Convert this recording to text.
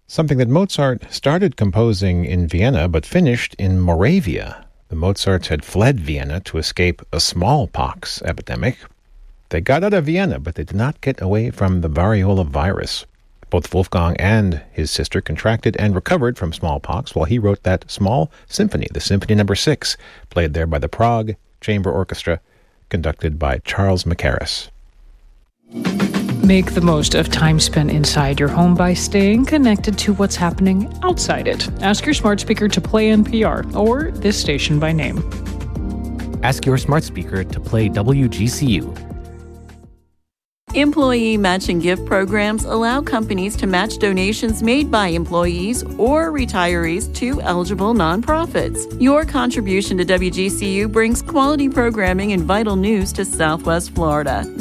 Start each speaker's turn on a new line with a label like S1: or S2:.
S1: Something that Mozart started composing in Vienna but finished in Moravia. The Mozarts had fled Vienna to escape a smallpox epidemic. They got out of Vienna, but they did not get away from the variola virus. Both Wolfgang and his sister contracted and recovered from smallpox while he wrote that small symphony, the Symphony No. 6, played there by the Prague Chamber Orchestra, conducted by Charles Mackerras.
S2: Make the most of time spent inside your home by staying connected to what's happening outside it. Ask your smart speaker to play NPR or this station by name.
S3: Ask your smart speaker to play WGCU.
S4: Employee matching gift programs allow companies to match donations made by employees or retirees to eligible nonprofits. Your contribution to WGCU brings quality programming and vital news to Southwest Florida.